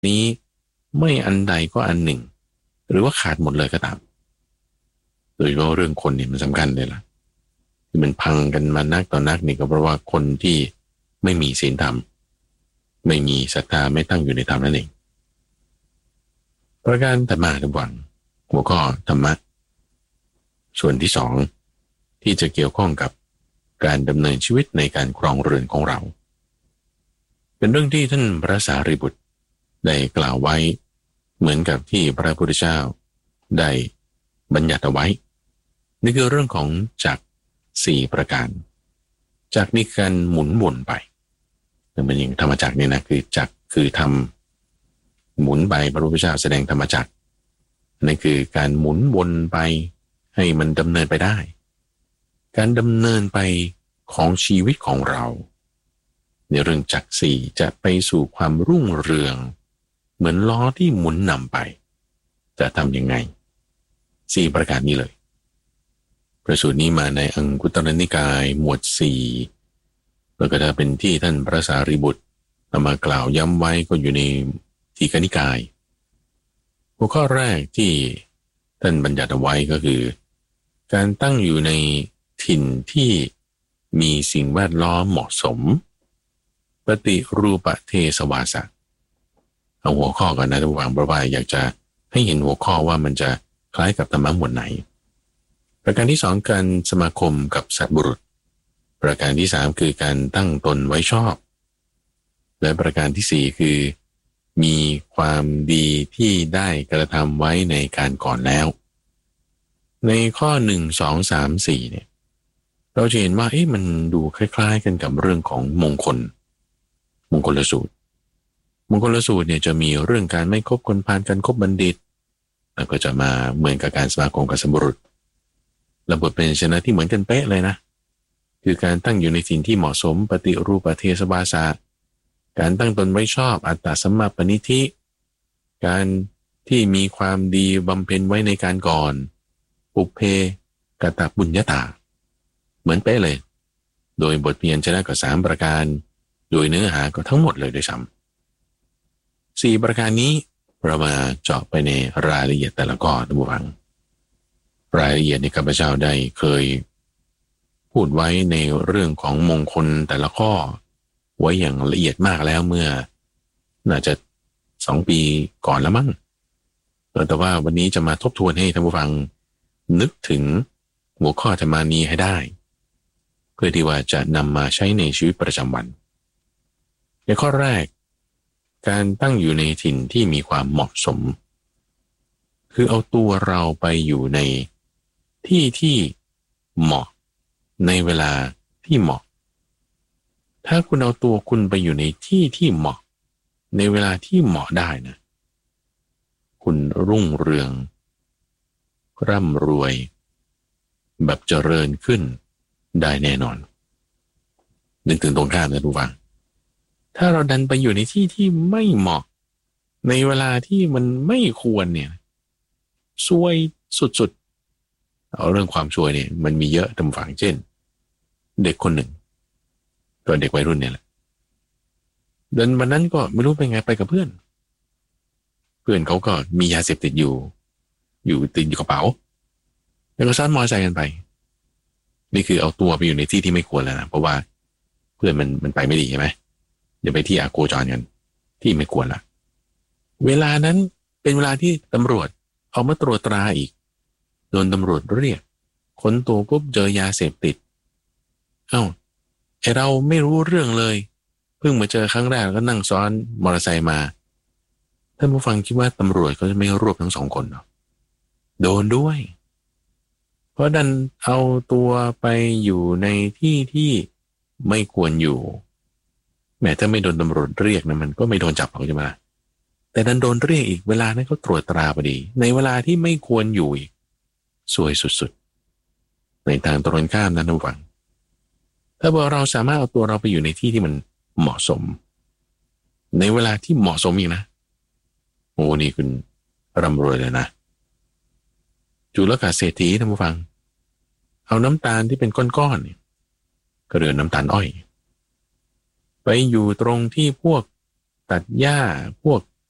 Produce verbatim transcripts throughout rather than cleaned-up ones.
นี้ไม่อันใดก็อันหนึ่งหรือว่าขาดหมดเลยก็ตามโดยเฉพาะเรื่องคนเนี่ยมันสำคัญเลยล่ะที่มันพังกันมานักต่อนักนี่ก็เพราะว่าคนที่ไม่มีศีลธรรมไม่มีศรัทธาไม่ตั้งอยู่ในธรรมนั่นเองประการถัดมาทุกวันหัวข้อธรรมะส่วนที่สองที่จะเกี่ยวข้องกับการดำเนินชีวิตในการครองเรือนของเราเป็นเรื่องที่ท่านพระสารีบุตรได้กล่าวไว้เหมือนกับที่พระพุทธเจ้าได้บัญญัติเอาไว้นี่คือเรื่องของจักรสี่ประการจักรนี่การหมุนวนไปเป็นอย่างธรรมจักรเนี่ยนะคือจักรคือทำหมุนไปพระพุทธเจ้าแสดงธรรมจักรนั่นคือการหมุนวนไปให้มันดำเนินไปได้การดำเนินไปของชีวิตของเราในเรื่องจักรสี่จะไปสู่ความรุ่งเรืองเหมือนล้อที่หมุนนำไปจะทำยังไงสี่ประการนี้เลยพระสูตรนี้มาในอังคุตรนิกายหมวดสี่แล้วก็ถ้าเป็นที่ท่านพระสารีบุตรนำมากล่าวย้ำไว้ก็อยู่ในทีฆนิกายหัวข้อแรกที่ท่านบัญญัติเอาไว้ก็คือการตั้งอยู่ในถิ่นที่มีสิ่งแวดล้อมเหมาะสมปฏิรูปเทศวาสะเอาหัวข้อก่อนนะทุกฝั่งเพราะว่าอยากจะให้เห็นหัวข้อว่ามันจะคล้ายกับธรรมะหมวดไหนประการที่สองการสมาคมกับสัตว์บุรุษประการที่สามคือการตั้งตนไว้ชอบและประการที่สี่คือมีความดีที่ได้กระทำไว้ในการก่อนแล้วในข้อหนึ่งสองสามสี่เนี่ยเราจะเห็นว่าเอ๊ะมันดูคล้ายๆกันกับเรื่องของมงคลมงคลสูตรมงคลสูตรเนี่ยจะมีเรื่องการไม่คบคนพาลการคบบัณฑิตแล้วก็จะมาเหมือนกับการสมาคมกับสัตว์บุรุษระบบเป็นชนะที่เหมือนกันเป๊ะเลยนะคือการตั้งอยู่ในถิ่นที่เหมาะสมปฏิรูปเทศวาสะการตั้งตนไว้ชอบอัตตสัมมาปณิธิการที่มีความดีบำเพ็ญไว้ในการก่อนปุเพกตบุญญาตาเหมือนเป๊ะเลยโดยบทเพียรชนะก็สามประการโดยเนื้อหาก็ทั้งหมดเลยด้วยซ้ำสี่ประการนี้เรามาเจาะไปในรายละเอียดแต่ละข้อทุกฟังรายละเอียดในข้าพเจ้าได้เคยพูดไว้ในเรื่องของมงคลแต่ละข้อไว้อย่างละเอียดมากแล้วเมื่อน่าจะสองปีก่อนแล้วมั้งแต่ว่าวันนี้จะมาทบทวนให้ท่านผู้ฟังนึกถึงหัวข้อธรรมานี้ให้ได้เพื่อที่ว่าจะนำมาใช้ในชีวิตประจำวันในข้อแรกการตั้งอยู่ในถิ่นที่มีความเหมาะสมคือเอาตัวเราไปอยู่ในที่ที่เหมาะในเวลาที่เหมาะถ้าคุณเอาตัวคุณไปอยู่ในที่ที่เหมาะในเวลาที่เหมาะได้นะคุณรุ่งเรืองร่ำรวยแบบเจริญขึ้นได้แน่นอนนึกถึงตรงข้ามนะทุกฝั่งถ้าเราดันไปอยู่ในที่ที่ไม่เหมาะในเวลาที่มันไม่ควรเนี่ยซวยสุดๆเอาเรื่องความซวยเนี่ยมันมีเยอะตามฝั่งเช่นเด็กคนหนึ่งก็เด็กวัยรุ่นเนี่ยแหละเดินวันนั้นก็ไม่รู้เป็นไงไปกับเพื่อนเพื่อนเขาก็มียาเสพติดอยู่อยู่ติดอยู่กระเป๋าแล้วก็ซ้อนมอเตอร์ไซค์กันไปนี่คือเอาตัวไปอยู่ในที่ที่ไม่ควรแล้วนะเพราะว่าเพื่อนมันมันไปไม่ดีใช่ไหมอย่าไปที่อาโกจรกันที่ไม่ควรละเวลานั้นเป็นเวลาที่ตำรวจเอามาตรวจตราอีกโดนตำรวจเรียกค้นตัวปุ๊บเจอยาเสพติดเอ้าไอเราไม่รู้เรื่องเลยเพิ่งมาเจอครั้งแรกก็นั่งซ้อนมอเตอร์ไซค์มาท่านผู้ฟังคิดว่าตำรวจเขาจะไม่รวบทั้งสองคนหรอโดนด้วยเพราะดันเอาตัวไปอยู่ในที่ที่ไม่ควรอยู่แม้ถ้าไม่โดนตำรวจเรียกนะมันก็ไม่โดนจับเขาใช่ไหมแต่ดันโดนเรียกอีกเวลานั้นเขาตรวจตราพอดีในเวลาที่ไม่ควรอยู่อีกสวยสุดๆในทางตรงข้ามนั้นท่านผู้ฟังถ้าว่าเราสามารถเอาตัวเราไปอยู่ในที่ที่มันเหมาะสมในเวลาที่เหมาะสมอีกนะโอ้นี่คุณร่ำรวยเลยนะจุลกาเศรษฐีท่านผู้ฟังเอาน้ำตาลที่เป็นก้อนๆเนี่ยก็เรียกน้ำตาลอ้อยไปอยู่ตรงที่พวกตัดหญ้าพวก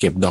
เก็บดอก